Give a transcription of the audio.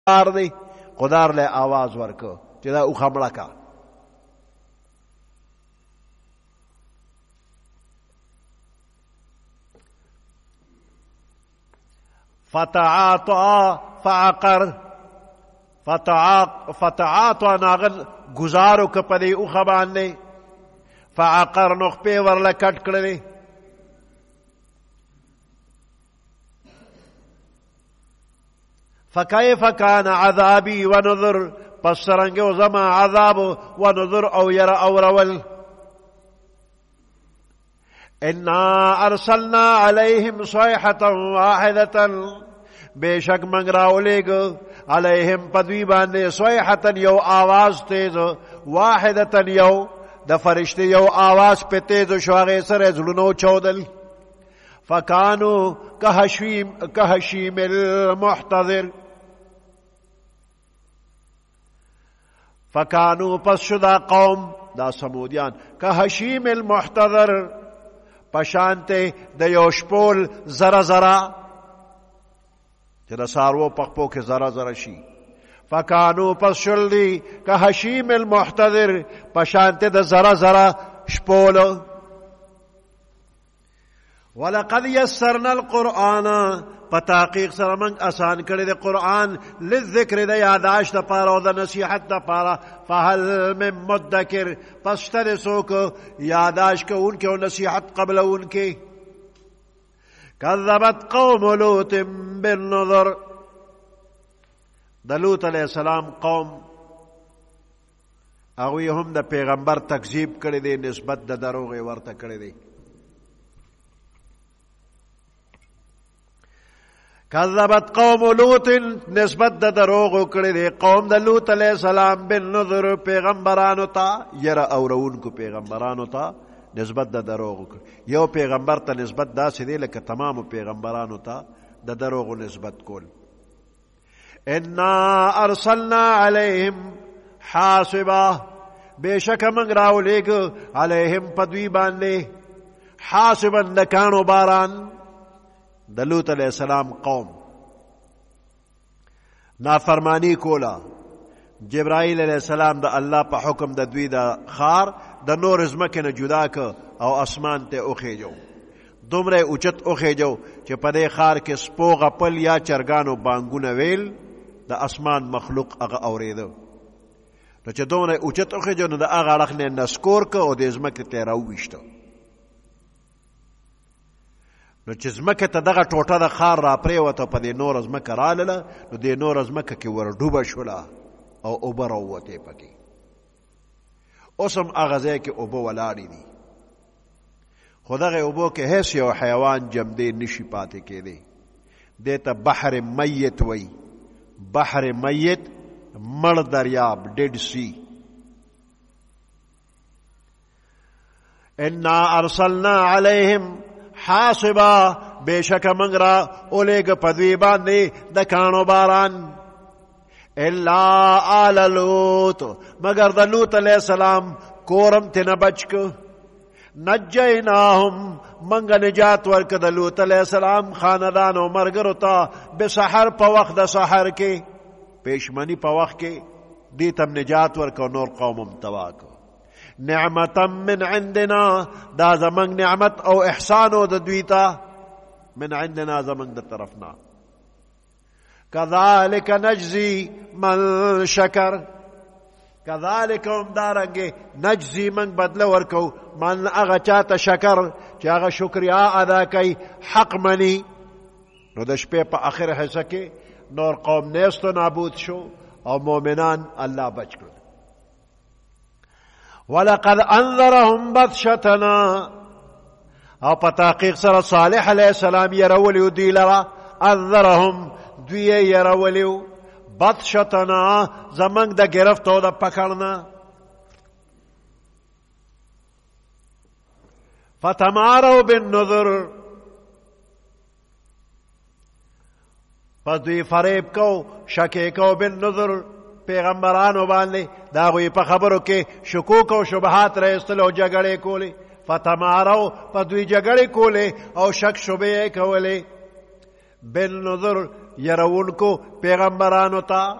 دی قدار له आवाज ورکو چې دا او خمړه کا فتعاطى فعقر فتعاطى ناغل گزارو کپدی او خبان دی فعقر نخ پی ورله کټ کړی فكيف كان عذابي ونذر پسرنگو زما عذاب ونذر او ير او رول انا ارسلنا عليهم صيحة واحدة بشک منگ راولیگ عليهم پدوی باندې صيحة یو آواز تیز واحدة یو د فرشته یو آواز په تیز شواغه سره زلونو چودل فكانوا كهشيم المحتضر فكانوا پس شدا قوم دا سمودیان كهشيم المحتضر پشانته د یوشپول زرا زرا چې د سارو پخپو کې زرا زرا شي فكانوا پس شلدي كهشيم المحتضر پشانته د زرا زرا شپول ولقد يسرنا القرآن پتاقیق سره من آسان کړی د قرآن للذکر د یاداشت لپاره او د نصیحت لپاره فهل من مدکر پس تر څوک یاداشت کوونکی او نصیحت قبلونکی کذبت قوم لوط بالنذر د لوط علیه السلام قوم هغوی هم د پیغمبر تکذیب کړی دی نسبت د دروغ یې ورته کړی دی کذبت قوم لوط نسبت د دروغ کړی دی قوم د لوط علیه السلام بالنذر پیغمبرانو ته یره اورونکو پیغمبرانو ته نسبت د دروغ یو پیغمبر ته نسبت داسې دی لکه تمام پیغمبرانو ته د دروغ نسبت کول انا ارسلنا علیهم حاصبا بشک من راولیگ علیهم پدوی باندې حاصبا لکانو باران د لوط علیہ السلام قوم نافرمانی کولا جبرائیل علیہ السلام د الله په حکم د دوی د خار د نور ځمکې نه جدا ک او اسمان ته اوخیجو دومره اوچت اوخیجو چې په دې خار کې سپو غپل یا چرګانو بانګونه ویل د اسمان مخلوق هغه اوریدو نو چې دومره اوچت اوخیجو نو د هغه اړخ نه نسکور ک او د ځمکې ته راوویشتو نو چې ځمکه ته دغه ټوټه د خار را پرېوته په دې نوره ځمکه رالله نو دې نوره ځمکه کې ور ډوبه شوله او اوبه راووتې پکې اوس هم هغه ځای کې اوبه ولاړې دي خو دغه اوبو کې هیڅ یو حیوان جمدې نشي پاتې کېدی دې ته بحر میت وایي بحر میت مړ دریاب ډیډ سی انا ارسلنا علیهم حاصبا بشک منگ را اولیگ پدوی باندی د کانو باران الا آل لوط مگر د لوط علیہ السلام کورم تینا بچک نجیناهم منگ نجات ورک د لوط علیہ السلام خاندان و مرگرو تا بسحر پا وقت د سحر کے پیشمنی پا وقت کے دیتم نجات ورک و نور قومم تواکو نعمتا من عندنا دا زمنگ نعمت او احسانو دا دویتا من عندنا زمنگ دا طرفنا كذلك نجزي من شكر كذلك هم دارنگے نجزي من بدل ورکو من اغا چاہتا شکر چا اغا شکریا ادا کئی حق منی نو دا شپے پا آخر حصہ کے نور قوم نیست و نابود شو او مومنان اللہ بچ کرد ولقد انذرهم بطشتنا او پتاقیق سر صالح علیہ السلام یرولیو دی لرا انذرهم دوی یرولیو بطشتنا زمنگ دا گرفتو دا پکڑنا فتمارو بالنذر پس دوی فریب کو شکی کو بالنذر پیغمبرانو باندې دا غوی په خبرو کې شکوک او شبهات راستل او جګړې کولې فتمارو په دوی جګړې کولې او شک شبهه کولې بالنذر يرونکو پیغمبرانو ته